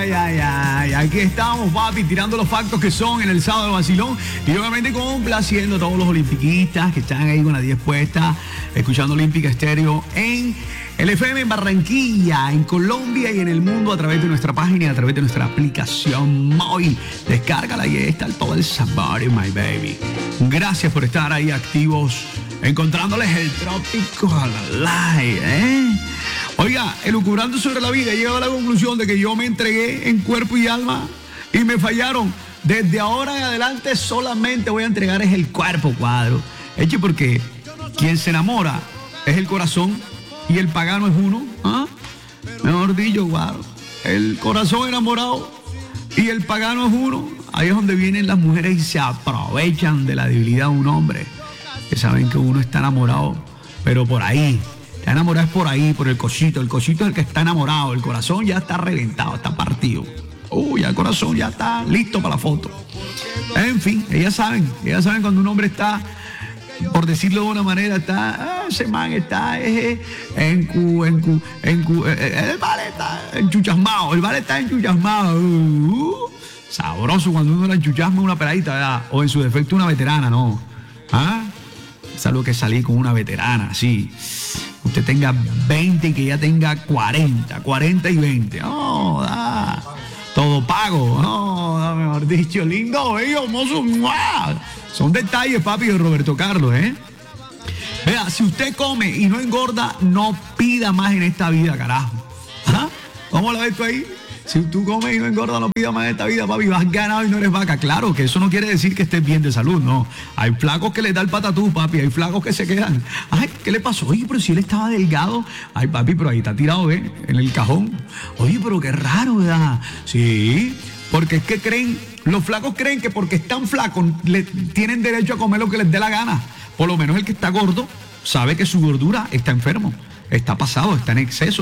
ay. Aquí estamos, papi, tirando los factos que son en el sábado de vacilón. Y obviamente complaciendo a todos los olimpiquistas que están ahí con la 10 puesta, escuchando Olímpica Estéreo en el FM en Barranquilla, en Colombia y en el mundo a través de nuestra página y a través de nuestra aplicación móvil. Descárgala y ahí está todo el sabor, my baby. Gracias por estar ahí activos, encontrándoles el trópico a la live, Oiga, elucubrando sobre la vida, he llegado a la conclusión de que yo me entregué en cuerpo y alma y me fallaron. Desde ahora en adelante solamente voy a entregar es el cuerpo, cuadro. Eche, porque quien se enamora es el corazón y el pagano es uno. Mejor dicho, cuadro. El corazón enamorado y el pagano es uno. Ahí es donde vienen las mujeres y se aprovechan de la debilidad de un hombre. Que saben que uno está enamorado, pero por ahí. Está enamorado es por ahí, por el cosito. El cosito es el que está enamorado. El corazón ya está reventado, está partido. Ya el corazón ya está listo para la foto. En fin, ellas saben cuando un hombre está, por decirlo de una manera, está, ese man está el vale está enchuchasmado, sabroso cuando uno la enchuchasma una peladita, ¿verdad? O en su defecto una veterana, ¿no? Es algo que salí con una veterana, sí. Usted tenga 20 y que ella tenga 40 y 20. Todo pago. Mejor dicho, lindo, bello, hermoso. Son detalles, papi, de Roberto Carlos, Vea, si usted come y no engorda, no pida más en esta vida, carajo. ¿Cómo lo ves tú ahí? Si tú comes y no engordas, no pidas más en esta vida, papi, vas ganado y no eres vaca. Claro que eso no quiere decir que estés bien de salud, no. Hay flacos que les da el patatú, papi, hay flacos que se quedan. Ay, ¿qué le pasó? Oye, pero si él estaba delgado. Ay, papi, pero ahí está tirado, en el cajón. Oye, pero qué raro, ¿verdad? Sí, porque es que creen, los flacos creen que porque están flacos tienen derecho a comer lo que les dé la gana. Por lo menos el que está gordo sabe que su gordura está enfermo, está pasado, está en exceso.